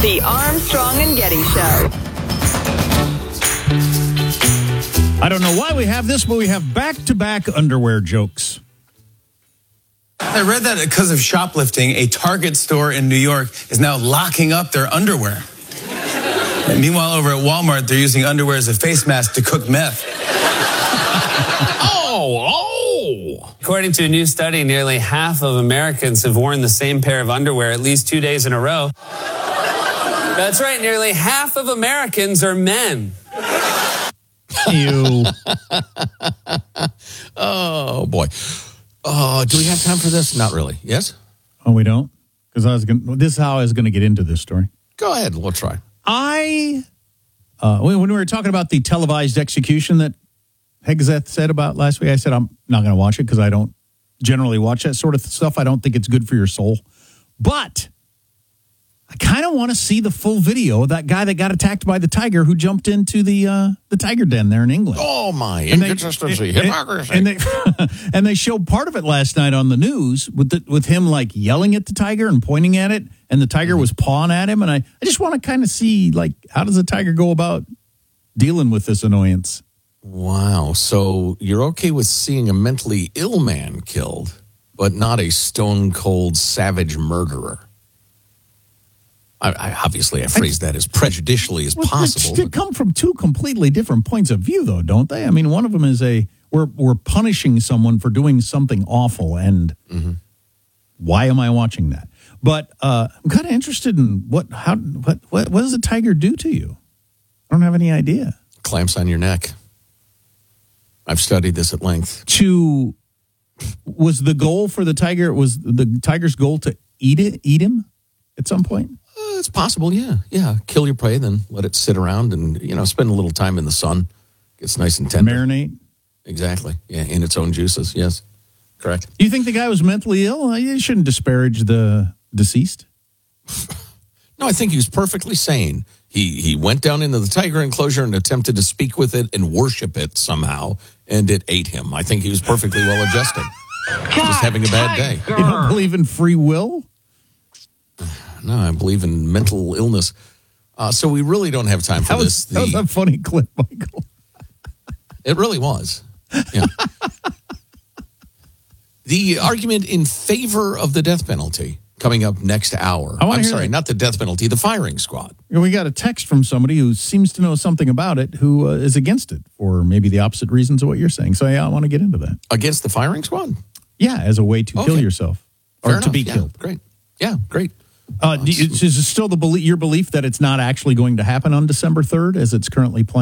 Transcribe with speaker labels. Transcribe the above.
Speaker 1: The Armstrong and Getty Show.
Speaker 2: I don't know why we have this, but we have back-to-back underwear jokes.
Speaker 3: I read that because of shoplifting, a Target store in New York is now locking up their underwear. And meanwhile, over at Walmart, they're using underwear as a face mask to cook meth.
Speaker 4: According to a new study, nearly half of Americans have worn the same pair of underwear at least 2 days in a row. That's right, nearly half of Americans are men.
Speaker 2: You.
Speaker 5: Oh, boy. Do we have time for this? Not really. Yes?
Speaker 2: Oh, we don't? Because this is how I was going to get into this story.
Speaker 5: Go ahead. We'll try.
Speaker 2: When we were talking about the televised execution that Hegseth said about last week, I said I'm not going to watch it because I don't generally watch that sort of stuff. I don't think it's good for your soul. But I kind of want to see the full video of that guy that got attacked by the tiger who jumped into the tiger den there in England.
Speaker 5: Oh, my inconsistency, hypocrisy.
Speaker 2: And they showed part of it last night on the news with him like yelling at the tiger and pointing at it, and the tiger was pawing at him. And I just want to kind of see, like, how does the tiger go about dealing with this annoyance?
Speaker 5: Wow. So you're okay with seeing a mentally ill man killed, but not a stone-cold savage murderer? I phrased that as prejudicially as possible.
Speaker 2: They come from two completely different points of view, though, don't they? I mean, one of them is we're punishing someone for doing something awful, and why am I watching that? But I'm kind of interested in what does the tiger do to you? I don't have any idea.
Speaker 5: Clamps on your neck. I've studied this at length.
Speaker 2: Was the goal for the tiger? Was the tiger's goal to eat him at some point?
Speaker 5: It's possible, yeah. Kill your prey, then let it sit around and, spend a little time in the sun. Gets nice and tender.
Speaker 2: Marinate?
Speaker 5: Exactly, yeah, in its own juices, yes. Correct.
Speaker 2: Do you think the guy was mentally ill? You shouldn't disparage the deceased.
Speaker 5: No, I think he was perfectly sane. He went down into the tiger enclosure and attempted to speak with it and worship it somehow, and it ate him. I think he was perfectly well adjusted. Just having a bad day.
Speaker 2: You don't believe in free will?
Speaker 5: No, I believe in mental illness. So we really don't have time for this.
Speaker 2: That was a funny clip, Michael.
Speaker 5: It really was. Yeah. The argument in favor of the death penalty coming up next hour. I'm sorry, not the death penalty, the firing squad.
Speaker 2: We got a text from somebody who seems to know something about it, who is against it for maybe the opposite reasons of what you're saying. So, yeah, I want to get into that.
Speaker 5: Against the firing squad?
Speaker 2: Yeah, as a way to kill yourself. Or to be killed.
Speaker 5: Great. Yeah, great.
Speaker 2: Is it still your belief that it's not actually going to happen on December 3rd as it's currently planned?